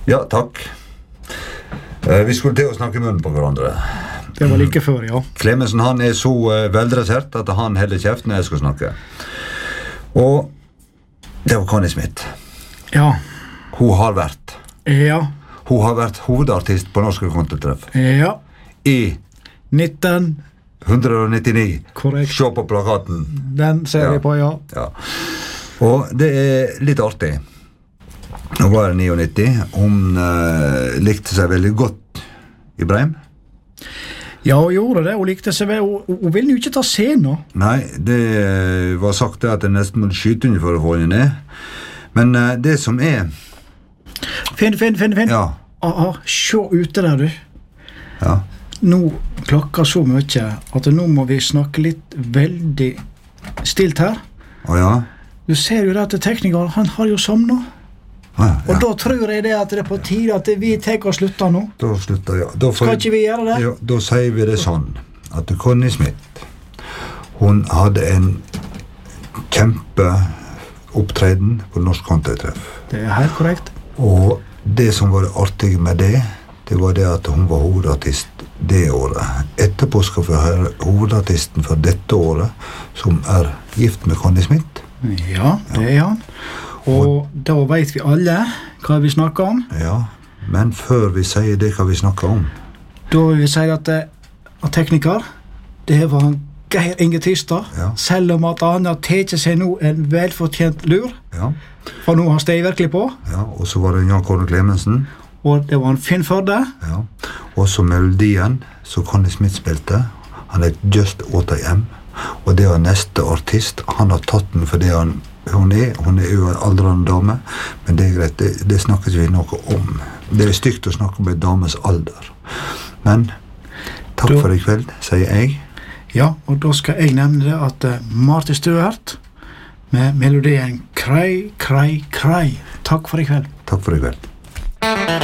Ja, takk. Vi skulle til å snakke munnen på hverandre. Det var like før, ja. Klemensen, han så veldressert at han heller kjeft når jeg skal snakke. Og det var Connie Smith. Ja. Hun har vært. Ja. Hun har vært hovedartist på Norske Kontortreff. Ja. I 1999. Korrekt. Se på plakaten. Den ser vi på, ja. Ja. Og det litt artig. Nå var det 99. Hun likte seg veldig godt i Breim. Ja, hun gjorde det. Hun likte seg vel. Hun ville jo ikke ta scenen. Nei, det var sagt det at jeg nesten måtte skyte under for å få henne ned. Men det som Finn. Ja. Se ute der, du. Ja. Nå klokker så mye at nå må vi snakke litt veldig stilt her. Å ja? Du ser jo det at teknikeren, han har jo somnet. Ja. Og da tror jeg det at det på tide at vi tar og slutter nå. Da slutter jeg. Skal ikke vi gjøre det? Ja, da sier vi det sånn at Connie Smith, hun hadde en kjempeopptreden på Norsk Kontortreff. Det helt korrekt. Og det som var artig med det var det at hun var hovedartist det året. Etterpå skal vi høre hovedartisten for dette året, som gift med Connie Smith. Ja, det han. Og da vet vi alle hva vi snakker om. Ja, men før vi sier det hva vi snakker om, da vil vi si at tekniker, det var Geir Inge Tystad, ja. Selv om at han har tatt seg nå en velfortjent lur, ja. For nå har steg virkelig på. Ja, og så var det Jan Kåre Klemensen. Og det var en Finn Førde. Ja, og så melodien, så Connie Smith spilte, han Just What I Am, og det var neste artist. Han har tatt den for det hun jo en aldrende dame, men det greit, det snakker ikke vi noe om. Det stygt å snakke om en dames alder. Men takk for i kveld, sier jeg. Ja, og da skal jeg nevne det at Martin Stewart med melodien Cry, Cry, Cry. Takk for i kveld. Takk for i kveld.